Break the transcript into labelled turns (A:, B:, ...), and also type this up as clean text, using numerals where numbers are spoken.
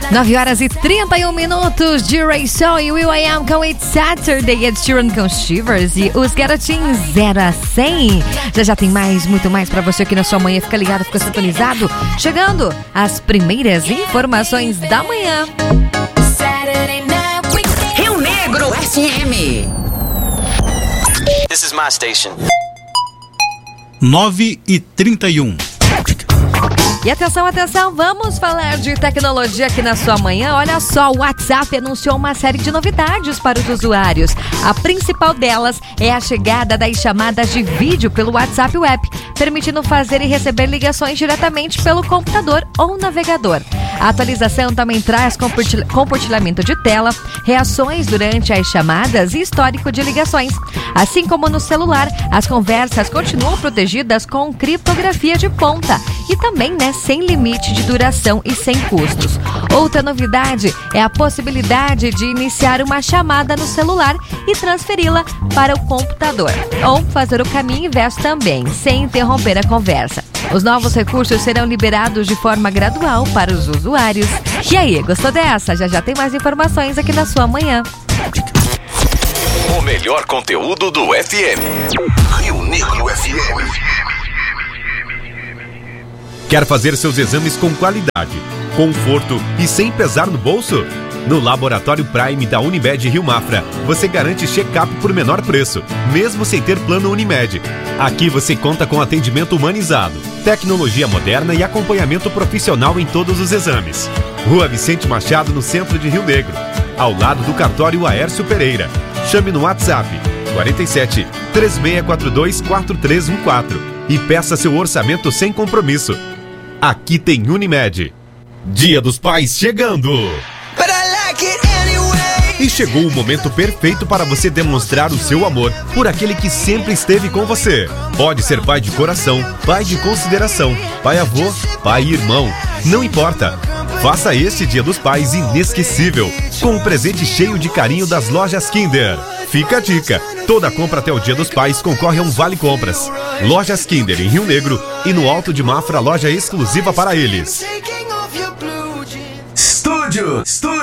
A: 9h31 de Ray Sol e Will I Am com It's Saturday, Ed Sheeran com Shivers e os garotinhos 0 a 100. Já tem muito mais pra você aqui na sua manhã. Fica ligado, fica sintonizado. Chegando as primeiras informações da manhã.
B: Rio Negro FM.
C: This is my station.
D: 9h31.
A: E atenção, vamos falar de tecnologia aqui na sua manhã. Olha só, o WhatsApp anunciou uma série de novidades para os usuários. A principal delas é a chegada das chamadas de vídeo pelo WhatsApp Web, permitindo fazer e receber ligações diretamente pelo computador ou navegador. A atualização também traz compartilhamento de tela, reações durante as chamadas e histórico de ligações. Assim como no celular, as conversas continuam protegidas com criptografia de ponta e também, sem limite de duração e sem custos. Outra novidade é a possibilidade de iniciar uma chamada no celular e transferi-la para o computador, ou fazer o caminho inverso também, sem interromper a conversa. Os novos recursos serão liberados de forma gradual para os usuários. E aí, gostou dessa? Já tem mais informações aqui na sua manhã.
E: O melhor conteúdo do FM. Rio Negro FM.
F: Quer fazer seus exames com qualidade, conforto e sem pesar no bolso? No Laboratório Prime da Unimed Rio Mafra, você garante check-up por menor preço, mesmo sem ter plano Unimed. Aqui você conta com atendimento humanizado, tecnologia moderna e acompanhamento profissional em todos os exames. Rua Vicente Machado, no centro de Rio Negro, ao lado do cartório Aércio Pereira. Chame no WhatsApp 47 3642 4314 e peça seu orçamento sem compromisso. Aqui tem Unimed. Dia dos Pais chegando! E chegou o momento perfeito para você demonstrar o seu amor por aquele que sempre esteve com você. Pode ser pai de coração, pai de consideração, pai-avô, pai-irmão, não importa. Faça este Dia dos Pais inesquecível, com um presente cheio de carinho das lojas Kinder. Fica a dica, toda compra até o Dia dos Pais concorre a um Vale Compras. Lojas Kinder em Rio Negro e no Alto de Mafra, loja exclusiva para eles.
E: Estúdio